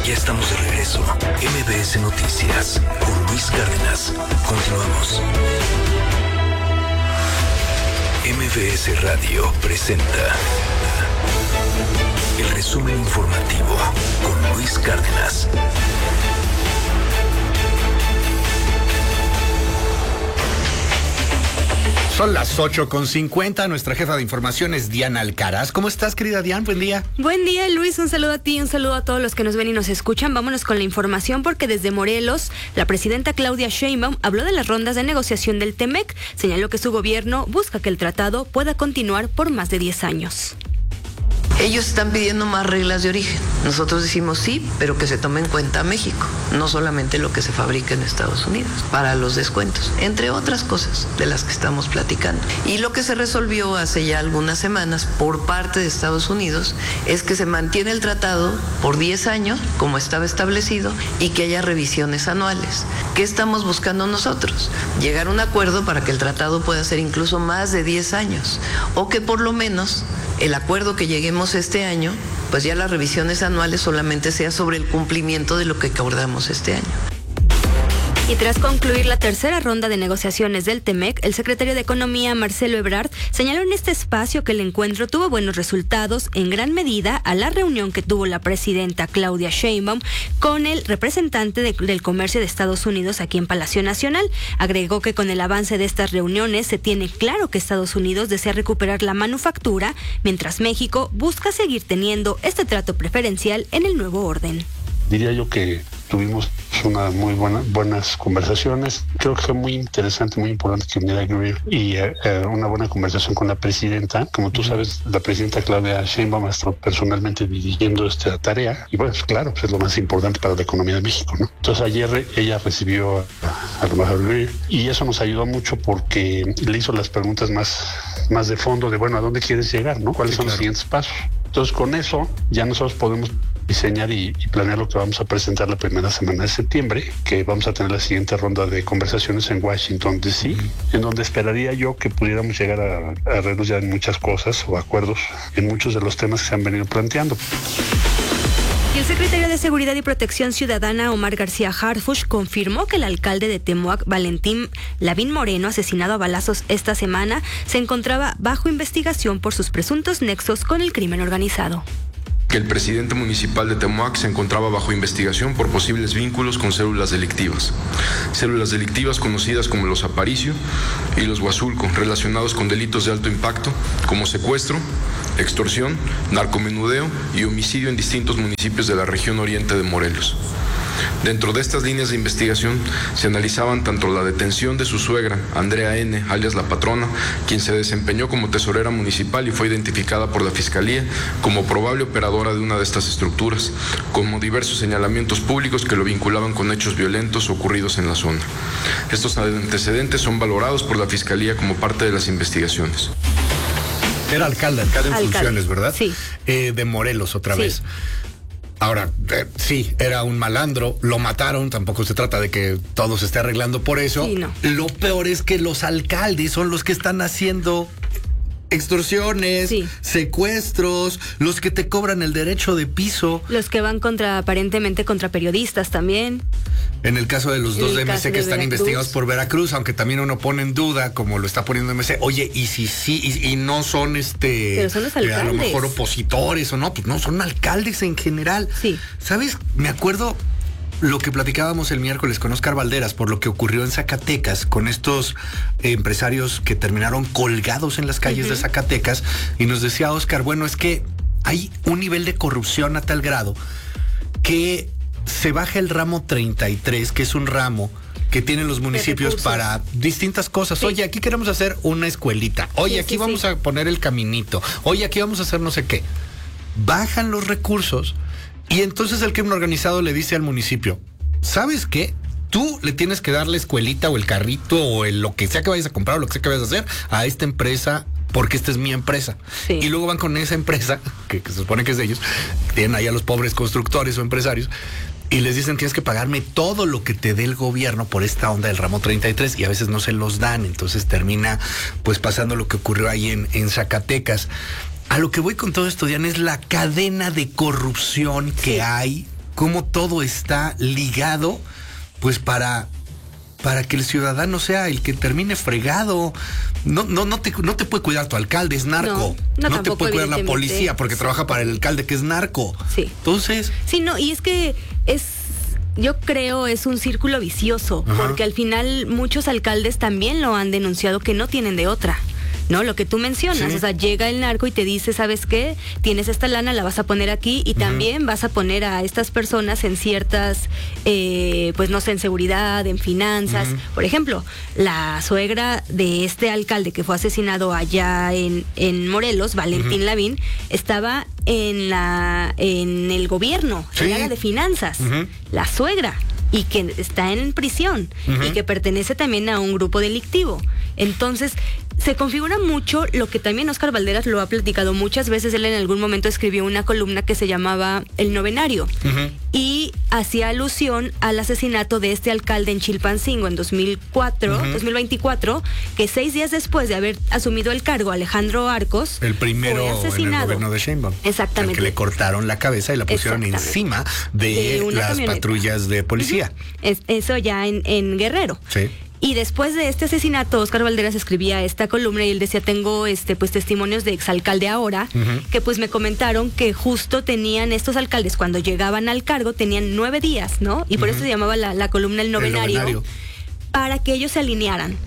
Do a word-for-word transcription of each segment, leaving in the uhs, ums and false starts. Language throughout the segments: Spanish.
Ya estamos de regreso. M B S Noticias con Luis Cárdenas. Continuamos. M B S Radio presenta el resumen informativo con Luis Cárdenas. Son las ocho con cincuenta. Nuestra jefa de información es Diana Alcaraz. ¿Cómo estás, querida Diana? Buen día. Buen día, Luis. Un saludo a ti, un saludo a todos los que nos ven y nos escuchan. Vámonos con la información porque desde Morelos, la presidenta Claudia Sheinbaum habló de las rondas de negociación del Temec. Señaló que su gobierno busca que el tratado pueda continuar por más de diez años. Ellos están pidiendo más reglas de origen. Nosotros decimos sí, pero que se tome en cuenta México, no solamente lo que se fabrica en Estados Unidos, para los descuentos, entre otras cosas de las que estamos platicando. Y lo que se resolvió hace ya algunas semanas por parte de Estados Unidos es que se mantiene el tratado por diez años, como estaba establecido, y que haya revisiones anuales. ¿Qué estamos buscando nosotros? Llegar a un acuerdo para que el tratado pueda ser incluso más de diez años, o que por lo menos el acuerdo que lleguemos este año, pues ya las revisiones anuales solamente sea sobre el cumplimiento de lo que acordamos este año. Y tras concluir la tercera ronda de negociaciones del Temec, el secretario de Economía, Marcelo Ebrard, señaló en este espacio que el encuentro tuvo buenos resultados en gran medida a la reunión que tuvo la presidenta Claudia Sheinbaum con el representante de, del comercio de Estados Unidos aquí en Palacio Nacional. Agregó que con el avance de estas reuniones se tiene claro que Estados Unidos desea recuperar la manufactura, mientras México busca seguir teniendo este trato preferencial en el nuevo orden. Diría yo que tuvimos unas muy buena, buenas conversaciones. Creo que fue muy interesante, muy importante que viniera Greer y eh, una buena conversación con la presidenta. Como tú sabes, la presidenta Claudia Sheinbaum está personalmente dirigiendo esta tarea. Y bueno, pues claro, pues es lo más importante para la economía de México, ¿no? Entonces ayer ella recibió a, a la embajadora Greer y eso nos ayudó mucho porque le hizo las preguntas más, más de fondo de, bueno, ¿a dónde quieres llegar, no? ¿Cuáles sí, son claro. los siguientes pasos? Entonces con eso ya nosotros podemos diseñar y, y planear lo que vamos a presentar la primera semana de septiembre, que vamos a tener la siguiente ronda de conversaciones en Washington, D C, uh-huh. en donde esperaría yo que pudiéramos llegar a, a arreglos ya en muchas cosas o acuerdos en muchos de los temas que se han venido planteando. Y el secretario de Seguridad y Protección Ciudadana, Omar García Harfuch, confirmó que el alcalde de Temoac, Valentín Lavín Moreno, asesinado a balazos esta semana, se encontraba bajo investigación por sus presuntos nexos con el crimen organizado. Que el presidente municipal de Temoac se encontraba bajo investigación por posibles vínculos con células delictivas. Células delictivas conocidas como los Aparicio y los Huazulco, relacionados con delitos de alto impacto como secuestro, extorsión, narcomenudeo y homicidio en distintos municipios de la región oriente de Morelos. Dentro de estas líneas de investigación se analizaban tanto la detención de su suegra, Andrea N., alias La Patrona, quien se desempeñó como tesorera municipal y fue identificada por la Fiscalía como probable operadora de una de estas estructuras, como diversos señalamientos públicos que lo vinculaban con hechos violentos ocurridos en la zona. Estos antecedentes son valorados por la Fiscalía como parte de las investigaciones. Era alcalde, alcalde en Alcalde. funciones, ¿verdad? Sí. Eh, de Morelos, otra sí. vez. Ahora, eh, sí, era un malandro, lo mataron, tampoco se trata de que todo se esté arreglando por eso. Sí, no. Lo peor es que los alcaldes son los que están haciendo extorsiones, sí. secuestros, los que te cobran el derecho de piso. Los que van contra, aparentemente, contra periodistas también. En el caso de los dos de M C que están Veracruz. investigados por Veracruz, aunque también uno pone en duda, como lo está poniendo M C, oye, y si sí, y, y no son este, pero son los alcaldes. Eh, a lo mejor opositores o no, pues no, son alcaldes en general. Sí. ¿Sabes? Me acuerdo lo que platicábamos el miércoles con Oscar Valderas por lo que ocurrió en Zacatecas con estos eh, empresarios que terminaron colgados en las calles uh-huh. de Zacatecas, y nos decía Oscar, bueno, es que hay un nivel de corrupción a tal grado que se baja el ramo treinta y tres, que es un ramo que tienen los municipios para distintas cosas. Sí. Oye, aquí queremos hacer una escuelita. Oye, sí, aquí sí, vamos sí. a poner el caminito. Oye, aquí vamos a hacer no sé qué. Bajan los recursos y entonces el crimen organizado le dice al municipio, ¿sabes qué? Tú le tienes que dar la escuelita o el carrito o el, lo que sea que vayas a comprar o lo que sea que vayas a hacer a esta empresa, porque esta es mi empresa. Sí. Y luego van con esa empresa, que, que se supone que es de ellos, tienen ahí a los pobres constructores o empresarios, y les dicen, tienes que pagarme todo lo que te dé el gobierno por esta onda del ramo treinta y tres, y a veces no se los dan. Entonces termina pues pasando lo que ocurrió ahí en, en Zacatecas. A lo que voy con todo esto, Diana, es la cadena de corrupción que sí. hay cómo todo está ligado, pues para, para que el ciudadano sea el que termine fregado. No, no, no te, no te puede cuidar tu alcalde, es narco. No, no, no te puede cuidar la evidentemente. policía porque Sí. trabaja para el alcalde que es narco. Sí. Entonces, Sí, no, y es que es, yo creo, es un círculo vicioso, Ajá. porque al final muchos alcaldes también lo han denunciado que no tienen de otra. ¿No? Lo que tú mencionas, Sí. o sea, llega el narco y te dice, ¿sabes qué? Tienes esta lana, la vas a poner aquí y también vas a poner a estas personas en ciertas, eh, pues no sé, en seguridad, en finanzas. Ujú. Por ejemplo, la suegra de este alcalde que fue asesinado allá en, en Morelos, Valentín Lavín, estaba en la en el gobierno, Sí. en el área de finanzas, Ujú. la suegra. Y que está en prisión Ujú. y que pertenece también a un grupo delictivo. Entonces, se configura mucho lo que también Óscar Valderas lo ha platicado muchas veces. Él en algún momento escribió una columna que se llamaba El Novenario Ujú. y hacía alusión al asesinato de este alcalde en Chilpancingo en dos mil cuatro, Ujú. dos mil veinticuatro, que seis días después de haber asumido el cargo, Alejandro Arcos el primero fue en el asesinado. gobierno de Sheinbaum. Exactamente. Al que le cortaron la cabeza y la pusieron Exactamente. encima de, De una las camioneta. patrullas de policía. Es- eso ya en, en Guerrero. Sí. Y después de este asesinato, Óscar Valderas escribía esta columna y él decía, tengo este pues testimonios de exalcalde ahora, Ujú. que pues me comentaron que justo tenían estos alcaldes, cuando llegaban al cargo, tenían nueve días, ¿no? Y por eso se llamaba la, la columna El Novenario, novenario. para que ellos se alinearan.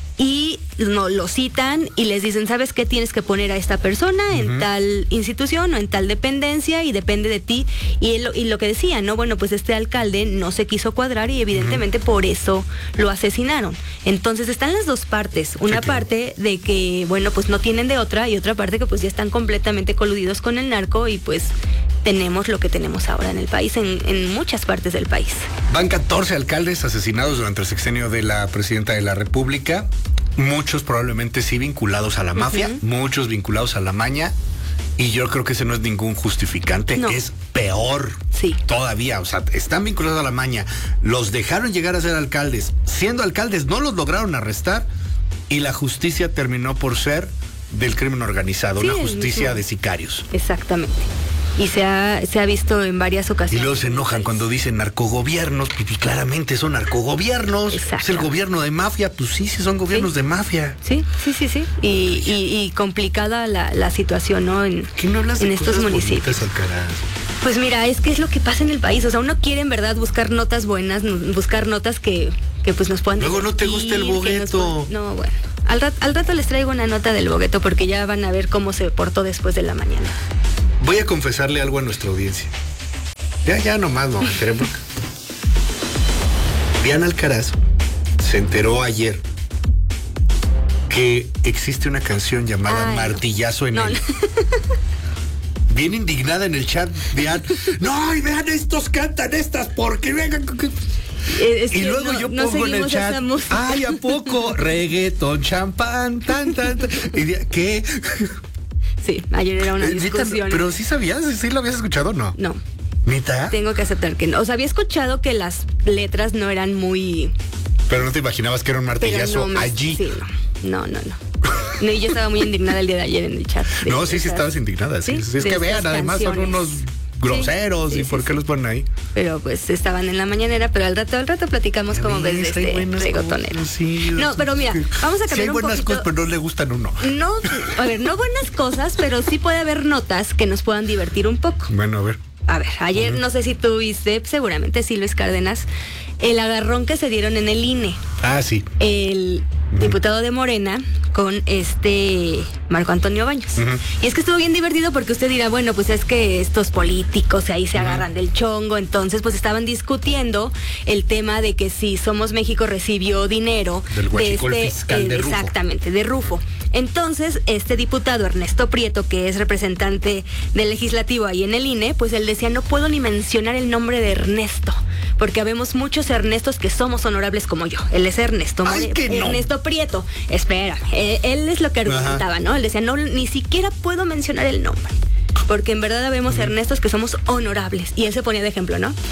Y no, lo citan y les dicen, ¿sabes qué? Tienes que poner a esta persona en Ujú. tal institución o en tal dependencia y depende de ti. Y, él- y lo que decía, ¿no? Bueno, pues este alcalde no se quiso cuadrar y evidentemente por eso lo asesinaron. Entonces están las dos partes. Una claro. parte de que, bueno, pues no tienen de otra y otra parte que pues ya están completamente coludidos con el narco y pues tenemos lo que tenemos ahora en el país, en, en muchas partes del país. Van catorce alcaldes asesinados durante el sexenio de la presidenta de la República. Muchos probablemente sí vinculados a la mafia, Ujú. muchos vinculados a la maña. Y yo creo que ese no es ningún justificante, No. es peor Sí. todavía. O sea, están vinculados a la maña, los dejaron llegar a ser alcaldes. Siendo alcaldes no los lograron arrestar y la justicia terminó por ser del crimen organizado, Sí, una el justicia mismo. de sicarios. Exactamente. Y se ha, se ha visto en varias Y ocasiones. luego se enojan cuando dicen narcogobiernos, pues, pues, claramente son narcogobiernos. Exacto. Es el gobierno de mafia, pues sí, sí son gobiernos Sí. de mafia. Sí, sí, sí, sí. Y, y, y complicada la, la situación, ¿no? En, ¿Qué no hablas de en estos cosas municipios. bonitas, Alcaraz? Pues mira, es que es lo que pasa en el país. O sea, uno quiere en verdad buscar notas buenas, n- buscar notas que, que pues nos puedan Luego no te divertir, gusta el que nos bogueto. puedan- No, bueno. Al, rat- al rato les traigo una nota del bogueto porque ya van a ver cómo se portó después de la mañana. Voy a confesarle algo a nuestra audiencia. Ya, ya nomás no me enteré porque... Diana Alcaraz se enteró ayer que existe una canción llamada Ay, no. Martillazo en No, él. Bien indignada en el chat, Diana. No, y vean, estos cantan estas porque vengan. Eh, es Y que luego no- yo no pongo en el seguimos chat, esa música. ay, ¿a poco? Reggaetón, champán, tan, tan, tan. Y de- ¿qué? Sí, ayer era una Eh, neta, discusión. pero sí sabías, sí lo habías escuchado o no. No, ¿Neta? tengo que aceptar que no. O sea, había escuchado que las letras no eran muy... Pero no te imaginabas que era un Pero martillazo no me- allí. Sí, no, no, no, no. No, y yo estaba muy indignada el día de ayer en el chat. de- No, de sí, sí esas- estabas indignada. Sí, Sí, sí, es de que estas vean, además son canciones. unos groseros. Sí, ¿Y sí, por sí, qué sí. los ponen ahí? Pero pues estaban en la mañanera, pero al rato, al rato platicamos cómo ves de Ves, hay este buenas reggaetonero. cosas, sí, No, pero mira, vamos a sí cambiar hay un buenas poquito. cosas, pero no le gustan a uno. No, a ver, no buenas cosas, pero sí puede haber notas que nos puedan divertir un poco. Bueno, a ver. A ver, ayer no sé si tú viste, seguramente sí, Luis Cárdenas, el agarrón que se dieron en el I N E. Ah, sí. El diputado de Morena con este Marco Antonio Baños. Ujú. Y es que estuvo bien divertido porque usted dirá, bueno, pues es que estos políticos ahí se agarran del chongo, entonces pues estaban discutiendo el tema de que si Somos México recibió dinero Del de huachicol este, fiscal de Rufo. exactamente, de Rufo. Entonces, este diputado Ernesto Prieto, que es representante del legislativo ahí en el I N E, pues él decía, no puedo ni mencionar el nombre de Ernesto, porque habemos muchos Ernestos que somos honorables como yo. Él es Ernesto, Ay, More- que no. Ernesto Prieto. Espera, eh, él es lo que argumentaba, ¿no? Él decía, no, ni siquiera puedo mencionar el nombre, porque en verdad habemos Ernestos que somos honorables. Y él se ponía de ejemplo, ¿no?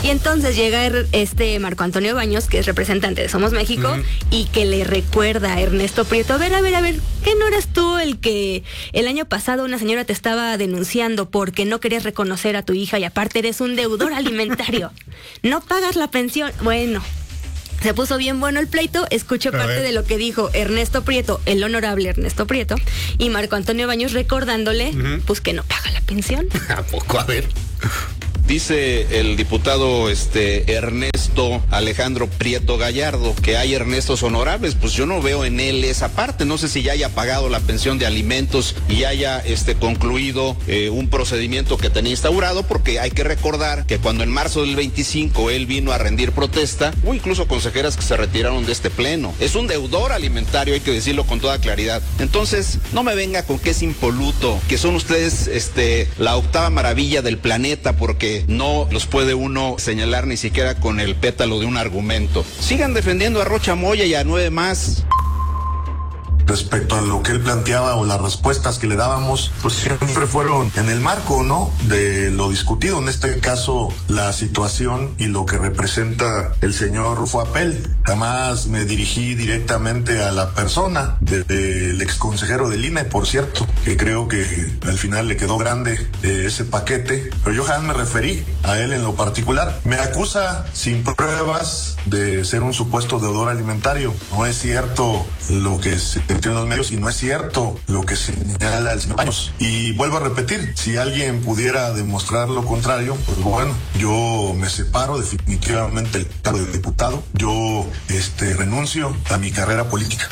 Y entonces llega er, este Marco Antonio Baños, que es representante de Somos México, uh-huh. y que le recuerda a Ernesto Prieto, a ver, a ver, a ver, ¿qué no eras tú el que el año pasado una señora te estaba denunciando porque no querías reconocer a tu hija y aparte eres un deudor alimentario? No pagas la pensión. Bueno, se puso bien bueno el pleito. Escucho parte de lo que dijo Ernesto Prieto, el honorable Ernesto Prieto, y Marco Antonio Baños recordándole, uh-huh. pues que no paga la pensión. ¿A poco? A ver. Dice el diputado este Ernesto Alejandro Prieto Gallardo que hay Ernestos honorables. Pues yo no veo en él esa parte. No sé si ya haya pagado la pensión de alimentos y haya este concluido eh, un procedimiento que tenía instaurado, porque hay que recordar que cuando en marzo del veinticinco él vino a rendir protesta, hubo incluso consejeras que se retiraron de este pleno. Es un deudor alimentario, hay que decirlo con toda claridad. Entonces, no me venga con que es impoluto, que son ustedes este la octava maravilla del planeta, porque no los puede uno señalar ni siquiera con el pétalo de un argumento. Sigan defendiendo a Rocha Moya y a nueve más. Respecto a lo que él planteaba o las respuestas que le dábamos, pues siempre fueron en el marco, ¿no?, de lo discutido. En este caso, la situación y lo que representa el señor Rufo Apel. Jamás me dirigí directamente a la persona del exconsejero del I N E, por cierto, que creo que al final le quedó grande eh, ese paquete, pero yo jamás me referí a él en lo particular. Me acusa sin pruebas de ser un supuesto deudor alimentario. No es cierto lo que se en los medios y no es cierto lo que señala el señor Baños. Y vuelvo a repetir, si alguien pudiera demostrar lo contrario, pues bueno, yo me separo definitivamente del cargo de diputado. Yo este, renuncio a mi carrera política.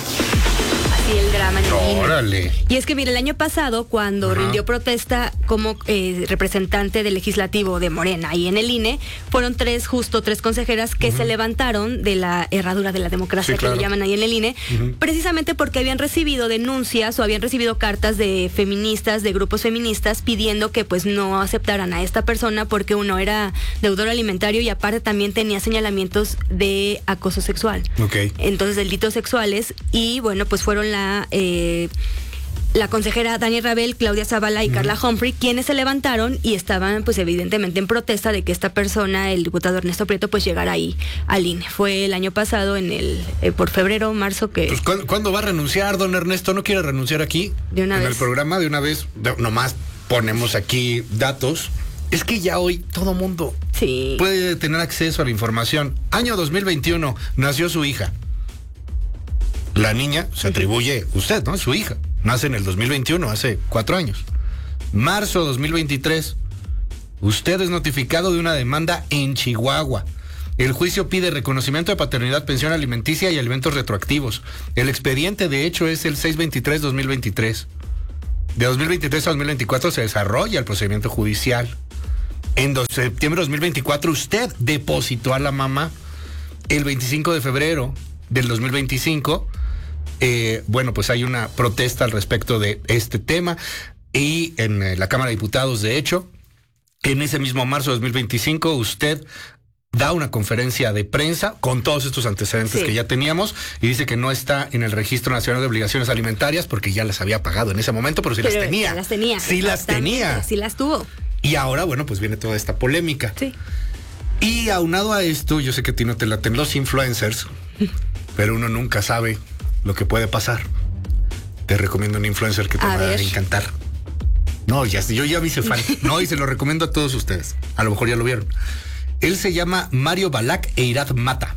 Así el drama en el I N E. Órale. Y es que mire, el año pasado, cuando Ajá. rindió protesta como eh, representante del legislativo de Morena y en el I N E, fueron tres, justo tres consejeras que uh-huh. se levantaron de la herradura de la democracia, sí, que claro. le llaman ahí en el I N E, uh-huh. precisamente porque habían recibido denuncias o habían recibido cartas de feministas, de grupos feministas, pidiendo que pues no aceptaran a esta persona porque uno era deudor alimentario y aparte también tenía señalamientos de acoso sexual. Okay. Entonces, delitos sexuales. Y bueno, pues fueron la La, eh, la consejera Dani Rabel, Claudia Zavala y uh-huh. Carla Humphrey, quienes se levantaron y estaban pues evidentemente en protesta de que esta persona, el diputado Ernesto Prieto, pues llegara ahí al I N E. Fue el año pasado, en el eh, por febrero, marzo que... Pues, ¿cuándo, ¿Cuándo va a renunciar, don Ernesto? ¿No quiere renunciar aquí? De una en vez. En el programa, de una vez, de, nomás ponemos aquí datos. Es que ya hoy todo mundo sí. puede tener acceso a la información. Año dos mil veintiuno, nació su hija. La niña se atribuye, usted, ¿no? Su hija. Nace en el dos mil veintiuno, hace cuatro años. Marzo dos mil veintitrés. Usted es notificado de una demanda en Chihuahua. El juicio pide reconocimiento de paternidad, pensión alimenticia y alimentos retroactivos. El expediente, de hecho, es el seiscientos veintitrés dos mil veintitrés. De dos mil veintitrés a dos mil veinticuatro se desarrolla el procedimiento judicial. En septiembre de dos mil veinticuatro, usted depositó a la mamá. El veinticinco de febrero del dos mil veinticinco... Eh, bueno, pues hay una protesta al respecto de este tema y en eh, la Cámara de Diputados, de hecho, en ese mismo marzo de dos mil veinticinco, usted da una conferencia de prensa con todos estos antecedentes sí. que ya teníamos y dice que no está en el Registro Nacional de Obligaciones Alimentarias porque ya las había pagado en ese momento, pero sí pero las tenía. las tenía. Sí las tenía. Sí las tuvo. Y ahora, bueno, pues viene toda esta polémica. Sí. Y aunado a esto, yo sé que a ti no te laten los influencers, pero uno nunca sabe lo que puede pasar. Te recomiendo un influencer que te a va ver. a encantar. No, ya, yo ya me hice fan. No, y se lo recomiendo a todos ustedes. A lo mejor ya lo vieron. Él se llama Mario Balak e Irad Mata.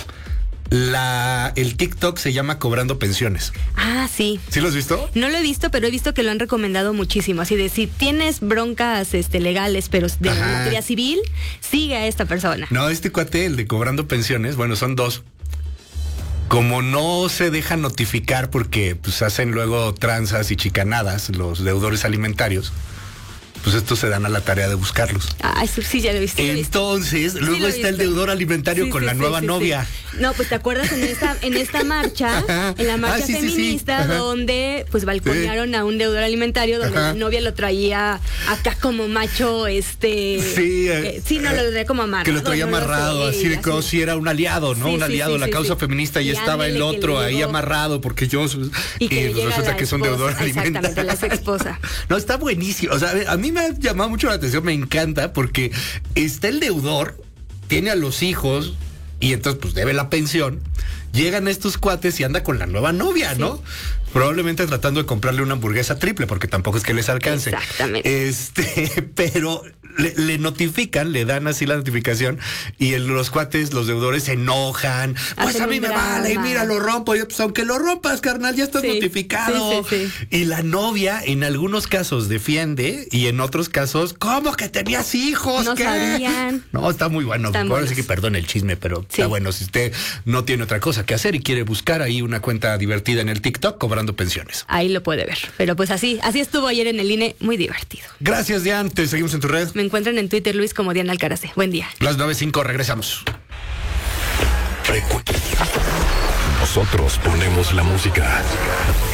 La, el TikTok se llama Cobrando Pensiones. Ah, sí. ¿Sí lo has visto? No lo he visto, pero he visto que lo han recomendado muchísimo. Así de, si tienes broncas este, legales, pero de Ajá. materia civil, sigue a esta persona. No, este cuate, el de Cobrando Pensiones, bueno, son dos. Como no se dejan notificar porque pues hacen luego tranzas y chicanadas los deudores alimentarios, pues estos se dan a la tarea de buscarlos. Ah, eso sí, ya lo he visto. Entonces, sí, luego está el deudor alimentario sí, con sí, la sí, nueva sí, novia. Sí. No, pues te acuerdas en esta, en esta marcha, Ajá. en la marcha ah, sí, feminista, sí, sí. donde pues balconearon sí. a un deudor alimentario, donde Ajá. la novia lo traía acá como macho, este sí, eh, sí, no lo traía como amarrado. Que lo traía no amarrado, lo sé, así de como si era un aliado, ¿no? Sí, un aliado, sí, la sí, causa sí. feminista, y, y estaba el otro ahí amarrado, porque yo y, que y resulta que son deudor alimentario. Exactamente, la esposa. No, está buenísimo. O sea, a mí mí me ha llamado mucho la atención, me encanta, porque está el deudor, tiene a los hijos y entonces pues debe la pensión. Llegan estos cuates y anda con la nueva novia, ¿no? Sí. Probablemente tratando de comprarle una hamburguesa triple, porque tampoco es que les alcance. Exactamente. Este, pero le, le notifican, le dan así la notificación, y el, los cuates, los deudores se enojan. Pues Hacen a mí me drama. vale, y mira, lo rompo. Yo, pues aunque lo rompas, carnal, ya estás sí, notificado. Sí, sí, sí. Y la novia, en algunos casos, defiende, y en otros casos, ¿cómo que tenías hijos? No ¿Qué? sabían. No, está muy bueno. Ahora sí que perdone el chisme, pero sí. Está bueno. Si usted no tiene otra cosa que hacer y quiere buscar ahí una cuenta divertida en el TikTok cobrando pensiones. Ahí lo puede ver. Pero pues así, así estuvo ayer en el I N E, muy divertido. Gracias, Dian. Te seguimos en tu red. Me encuentran en Twitter, Luis, como Diana Alcaraz. Buen día. Las nueve cinco, regresamos. Nosotros ponemos la música.